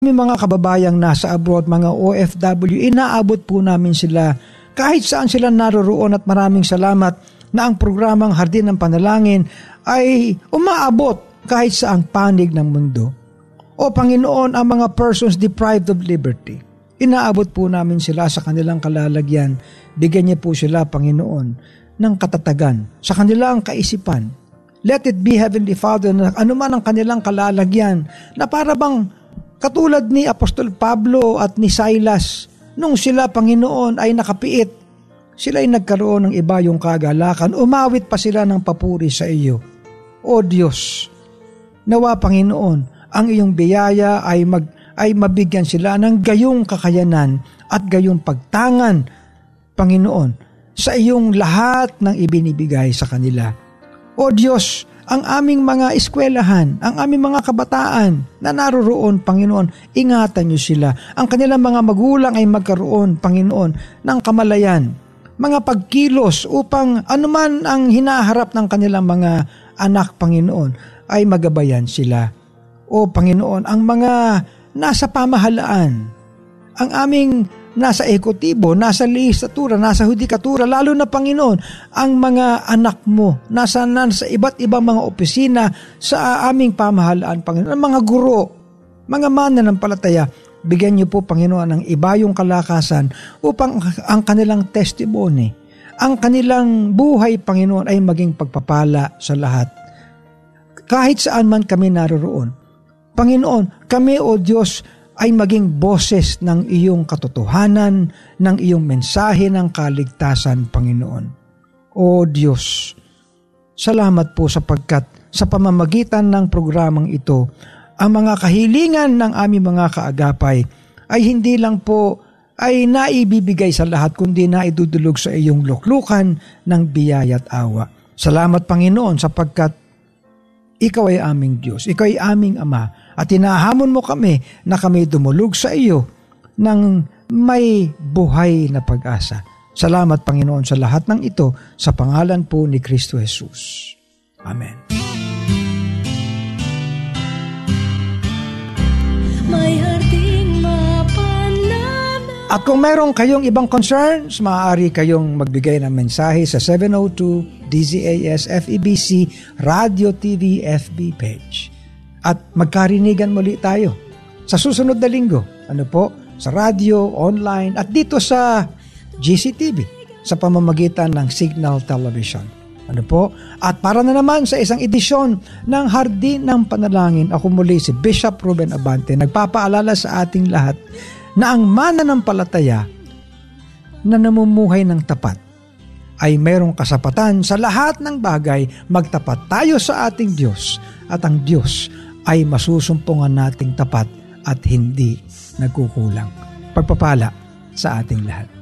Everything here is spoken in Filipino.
May mga kababayang nasa abroad, mga OFW, inaabot po namin sila kahit saan sila naroroon at maraming salamat na ang programang Hardin ng Panalangin ay umaabot kahit saang panig ng mundo. O Panginoon, ang mga persons deprived of liberty, inaabot po namin sila sa kanilang kalalagyan. Bigyan niyo po sila, Panginoon, ng katatagan sa kanilang kaisipan. Let it be, Heavenly Father, na anuman ang kanilang kalalagyan, na para bang katulad ni Apostol Pablo at ni Silas, nung sila, Panginoon, ay nakapiit, sila ay nagkaroon ng iba yung kagalakan, umawit pa sila ng papuri sa iyo. O Diyos, nawa, Panginoon, ang iyong biyaya ay mabigyan sila ng gayong kakayanan at gayong pagtangan, Panginoon, sa iyong lahat ng ibinibigay sa kanila. O Diyos, ang aming mga eskwelahan, ang aming mga kabataan na naroroon, Panginoon, ingatan niyo sila. Ang kanilang mga magulang ay magkaroon, Panginoon, ng kamalayan, mga pagkilos upang anuman ang hinaharap ng kanilang mga anak, Panginoon, ay magabayan sila. O Panginoon, ang mga nasa pamahalaan, ang aming nasa ekotibo, nasa lehislatura, nasa hudikatura, lalo na, Panginoon, ang mga anak mo, nasa iba't ibang mga opisina sa aming pamahalaan, Panginoon, mga guro, mga mananampalataya, bigyan niyo po, Panginoon, ng iba yung kalakasan upang ang kanilang testimony, ang kanilang buhay, Panginoon, ay maging pagpapala sa lahat. Kahit saan man kami naroroon, Panginoon, kami, O Diyos, ay maging boses ng iyong katotohanan, ng iyong mensahe ng kaligtasan, Panginoon. O Diyos, salamat po sapagkat sa pamamagitan ng programang ito, ang mga kahilingan ng aming mga kaagapay ay hindi lang po ay naibibigay sa lahat, kundi naidudulog sa iyong luklukan ng biyaya at awa. Salamat, Panginoon, sapagkat ikaw ay aming Diyos, ikaw ay aming Ama, at hinahamon mo kami na kami dumulog sa iyo ng may buhay na pag-asa. Salamat, Panginoon, sa lahat ng ito, sa pangalan po ni Kristo Jesus. Amen. May harding mapanalangin. At kung meron kayong ibang concerns, maaari kayong magbigay ng mensahe sa 702 DZAS FEBC Radio TV FB page. At magkarinigan muli tayo sa susunod na linggo. Ano po? Sa radio, online, at dito sa GCTV sa pamamagitan ng Signal Television. Ano po? At para na naman sa isang edisyon ng Hardin ng Panalangin, ako muli si Bishop Ruben Abante, nagpapaalala sa ating lahat na ang mananampalataya na namumuhay ng tapat ay mayroong kasapatan sa lahat ng bagay. Magtapat tayo sa ating Diyos at ang Diyos ay masusumpungan nating tapat at hindi nagkukulang. Pagpapala sa ating lahat.